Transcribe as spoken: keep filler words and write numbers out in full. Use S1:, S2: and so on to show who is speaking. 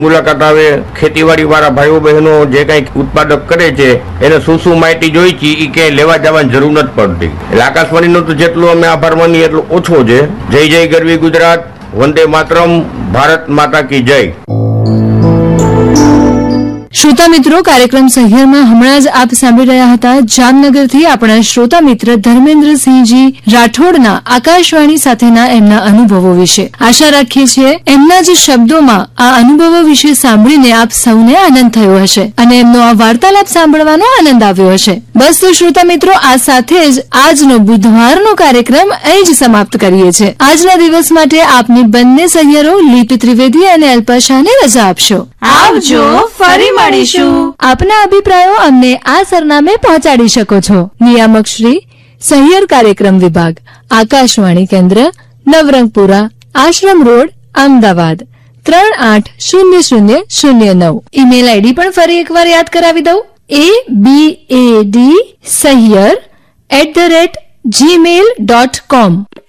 S1: મુલાકાત આવે, ખેતીવાડી વાળા ભાઈઓ બહેનો જે કઈ ઉત્પાદક કરે છે એને શું શું માહિતી જોઈ છે એ ક્યાંય લેવા જવાની જરૂર નથી પડતી. એટલે આકાશવાણીનો તો જેટલો અમે આભાર માનીએ એટલો ઓછો છે. જય જય ગરવી ગુજરાત, વંદે માતરમ, ભારત માતા કી જય.
S2: શ્રોતા મિત્રો, કાર્યક્રમ સહિયરમાં હમણાં જ આપ સાંભળી રહ્યા હતા જામનગરથી આપણા શ્રોતા મિત્ર ધર્મેન્દ્રસિંહજી રાઠોડના આકાશવાણી સાથેના એમના અનુભવો વિશે. આશા રાખીએ છીએ એમના જ શબ્દોમાં આ અનુભવો વિશે સાંભળીને આપ સૌને આનંદ થયો હશે અને એમનો આ વાર્તાલાપ સાંભળવાનો આનંદ આવ્યો હશે. બસ તો શ્રોતા મિત્રો, આ સાથે જ આજનો બુધવારનો કાર્યક્રમ અહીં જ સમાપ્ત કરીએ છીએ. આજના દિવસ માટે આપની બંને સહિયરો લીપી ત્રિવેદી અને અલ્પા શાહને રજા આપશો.
S3: આવજો, ફરી મળીશું.
S2: આપના અભિપ્રાયો અમને આ સરનામે પહોંચાડી શકો છો. નિયામક શ્રી, સહિયર કાર્યક્રમ વિભાગ, આકાશવાણી કેન્દ્ર, નવરંગપુરા, આશ્રમ રોડ, અમદાવાદ ત્રણ આઠ શૂન્ય શૂન્ય શૂન્ય નવ. ઈમેલ આઈડી પણ ફરી એકવાર યાદ કરાવી દઉં. એ બી એ D Sahiyar at the rate Gmail dot com.